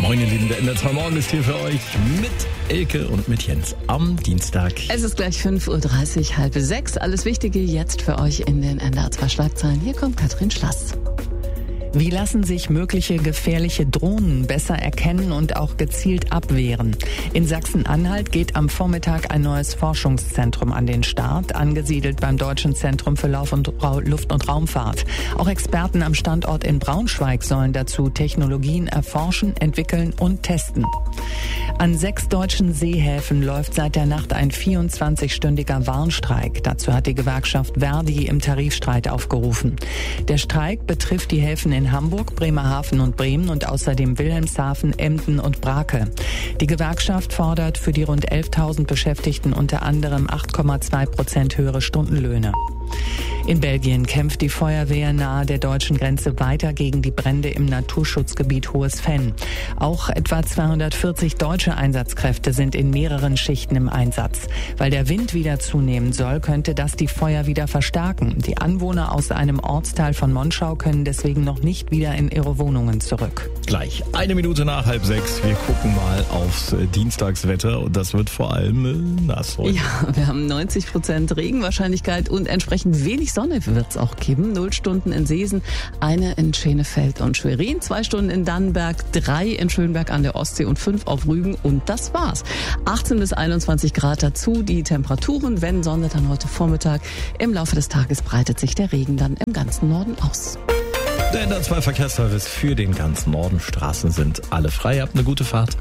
Moin ihr Lieben, der NDR2 Morgen ist hier für euch mit Elke und mit Jens am Dienstag. Es ist gleich 5.30 Uhr, 5:30. Alles Wichtige jetzt für euch in den NDR2 Schlagzeilen. Hier kommt Katrin Schlass. Wie lassen sich mögliche gefährliche Drohnen besser erkennen und auch gezielt abwehren? In Sachsen-Anhalt geht am Vormittag ein neues Forschungszentrum an den Start, angesiedelt beim Deutschen Zentrum für Luft- und Raumfahrt. Auch Experten am Standort in Braunschweig sollen dazu Technologien erforschen, entwickeln und testen. An 6 deutschen Seehäfen läuft seit der Nacht ein 24-stündiger Warnstreik. Dazu hat die Gewerkschaft Verdi im Tarifstreit aufgerufen. Der Streik betrifft die Häfen in Hamburg, Bremerhaven und Bremen und außerdem Wilhelmshaven, Emden und Brake. Die Gewerkschaft fordert für die rund 11.000 Beschäftigten unter anderem 8,2% höhere Stundenlöhne. In Belgien kämpft die Feuerwehr nahe der deutschen Grenze weiter gegen die Brände im Naturschutzgebiet Hohes Venn. Auch etwa 240 deutsche Einsatzkräfte sind in mehreren Schichten im Einsatz. Weil der Wind wieder zunehmen soll, könnte das die Feuer wieder verstärken. Die Anwohner aus einem Ortsteil von Monschau können deswegen noch nicht wieder in ihre Wohnungen zurück. Gleich 1 Minute nach 5:30. Wir gucken mal aufs Dienstagswetter und das wird vor allem nass heute. Ja, wir haben 90% Regenwahrscheinlichkeit und entsprechend wenig Sonne wird es auch geben. 0 Stunden in Seesen, 1 in Schenefeld und Schwerin, 2 Stunden in Dannenberg, 3 in Schönberg an der Ostsee und 5 auf Rügen und das war's. 18 bis 21 Grad dazu. Die Temperaturen, wenn Sonne, dann heute Vormittag. Im Laufe des Tages breitet sich der Regen dann im ganzen Norden aus. Der NDR2 Verkehrsservice für den ganzen Norden. Straßen sind alle frei. Habt eine gute Fahrt.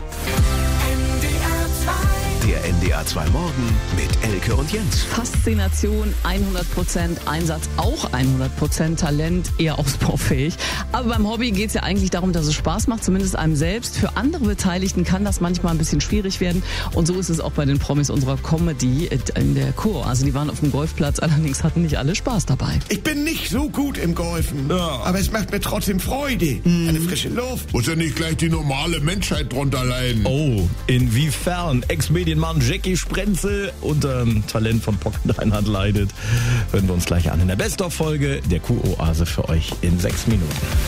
Der NDR2 Morgen mit Elke und Jens. Faszination 100%, Einsatz auch 100%, Talent eher ausbaufähig. Aber beim Hobby geht es ja eigentlich darum, dass es Spaß macht, zumindest einem selbst. Für andere Beteiligten kann das manchmal ein bisschen schwierig werden. Und so ist es auch bei den Promis unserer Comedy in der Kur. Also die waren auf dem Golfplatz, allerdings hatten nicht alle Spaß dabei. Ich bin nicht so gut im Golfen, aber es macht mir trotzdem Freude. Eine frische Luft. Muss ja nicht gleich die normale Menschheit drunter leiden. Oh, inwiefern Ex-Medienmann Jackie Sprenzel unter Talent von Pockendeinhard leidet, hören wir uns gleich an in der Best-of-Folge der Kuroase für euch in 6 Minuten.